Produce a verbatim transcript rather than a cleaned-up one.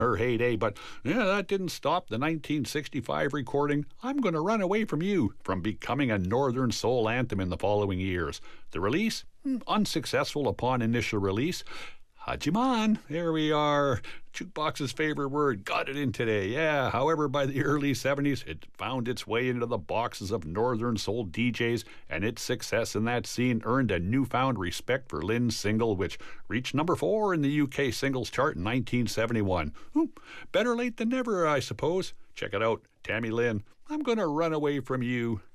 her heyday, but yeah, that didn't stop the nineteen sixty-five recording I'm Gonna Run Away From You from becoming a Northern soul anthem in the following years. The release? Hmm, unsuccessful upon initial release. Hachiman, there we are. Jukebox's favorite word, got it in today. Yeah, however, by the early seventies, it found its way into the boxes of Northern soul D Js, and its success in that scene earned a newfound respect for Lynn's single, which reached number four in the U K singles chart in nineteen seventy-one. Ooh, better late than never, I suppose. Check it out, Tammy Lynn, I'm Gonna Run Away From You.